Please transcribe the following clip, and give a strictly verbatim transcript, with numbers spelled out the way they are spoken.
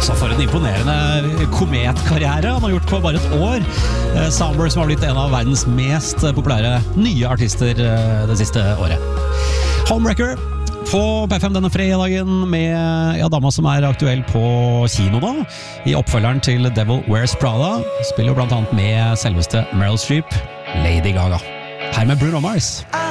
Altså, for en imponerende kometkarriere han har gjort på bare et år. Soundboard som har blitt en av verdens mest populære nye artister det siste året. Homewrecker på P fem denne fredagen med ja, dama som er aktuell på kino da, i oppfølgeren til Devil Wears Prada. Spiller jo blant annet med selveste Meryl Streep, Lady Gaga. Her med Bruno Mars.